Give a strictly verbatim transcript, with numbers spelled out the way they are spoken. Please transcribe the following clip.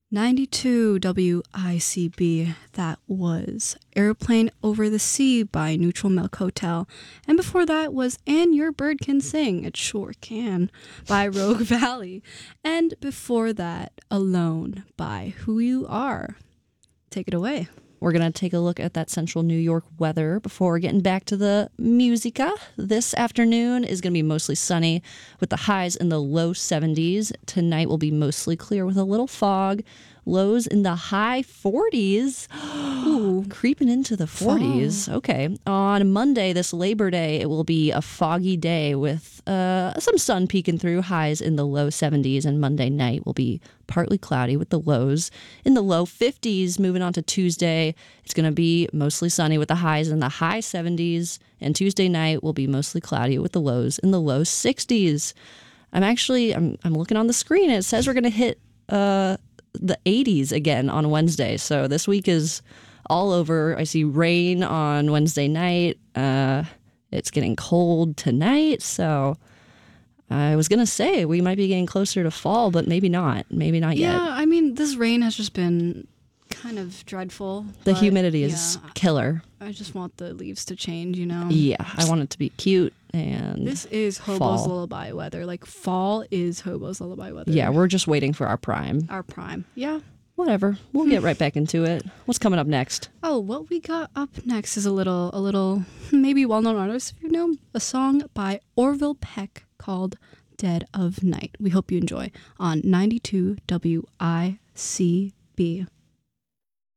ninety-two W I C B, that was Airplane Over the Sea by Neutral Milk Hotel. And before that was And Your Bird Can Sing, It Sure Can, by Rogue Valley. And before that, Alone by Who You Are. Take it away. We're going to take a look at that central New York weather before getting back to the musica. This afternoon is going to be mostly sunny with the highs in the low seventies. Tonight will be mostly clear with a little fog. Lows in the high forties. Ooh, creeping into the forties. Fall. Okay. On Monday, this Labor Day, it will be a foggy day with uh, some sun peeking through. Highs in the low seventies. And Monday night will be partly cloudy with the lows in the low fifties. Moving on to Tuesday, it's going to be mostly sunny with the highs in the high seventies. And Tuesday night will be mostly cloudy with the lows in the low sixties. I'm actually, I'm, I'm looking on the screen. It says we're going to hit uh, the eighties again on Wednesday. So this week is all over. I see rain on Wednesday night. Uh, it's getting cold tonight. So I was going to say we might be getting closer to fall, but maybe not. Maybe not yeah, yet. Yeah, I mean, this rain has just been kind of dreadful. The humidity is yeah, killer. I just want the leaves to change, you know? Yeah, I want it to be cute and This is Hobo's fall. Lullaby weather. Like, fall is Hobo's Lullaby weather. Yeah, we're just waiting for our prime. Our prime. Yeah. Whatever. We'll get right back into it. What's coming up next? Oh, what we got up next is a little, a little, maybe well-known artist, if you know, a song by Orville Peck called Dead of Night. We hope you enjoy on ninety-two W I C B.